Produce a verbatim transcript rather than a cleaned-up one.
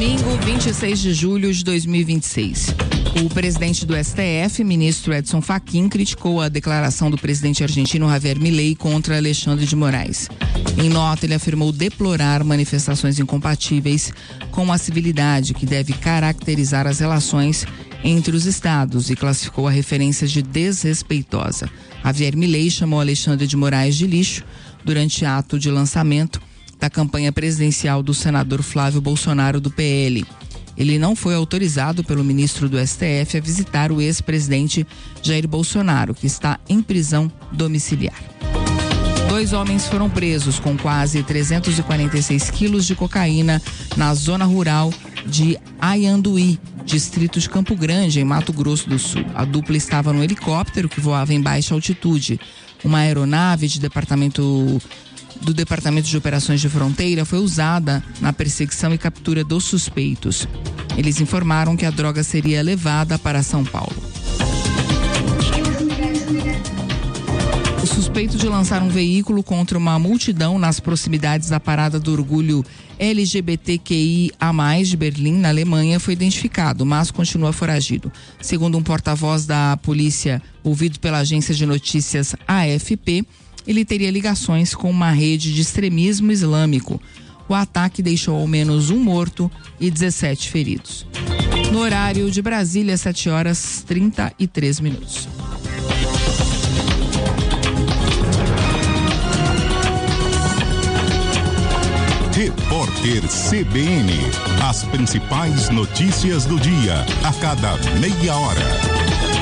Domingo, vinte e seis de julho de dois mil e vinte e seis. O presidente do S T F, ministro Edson Fachin, criticou a declaração do presidente argentino Javier Milei contra Alexandre de Moraes. Em nota, ele afirmou deplorar manifestações incompatíveis com a civilidade que deve caracterizar as relações entre os estados e classificou a referência de desrespeitosa. Javier Milei chamou Alexandre de Moraes de lixo durante ato de lançamento da campanha presidencial do senador Flávio Bolsonaro do P L. Ele não foi autorizado pelo ministro do S T F a visitar o ex-presidente Jair Bolsonaro, que está em prisão domiciliar. Dois homens foram presos com quase trezentos e quarenta e seis quilos de cocaína na zona rural de Ayanduí, distrito de Campo Grande, em Mato Grosso do Sul. A dupla estava num helicóptero que voava em baixa altitude. Uma aeronave de departamento do Departamento de Operações de Fronteira foi usada na perseguição e captura dos suspeitos. Eles informaram que a droga seria levada para São Paulo. O suspeito de lançar um veículo contra uma multidão nas proximidades da Parada do Orgulho L G B T Q I A mais, de Berlim, na Alemanha, foi identificado, mas continua foragido. Segundo um porta-voz da polícia, ouvido pela agência de notícias A F P, ele teria ligações com uma rede de extremismo islâmico. O ataque deixou ao menos um morto e dezessete feridos. No horário de Brasília, sete horas e trinta e três minutos. Repórter C B N. As principais notícias do dia, a cada meia hora.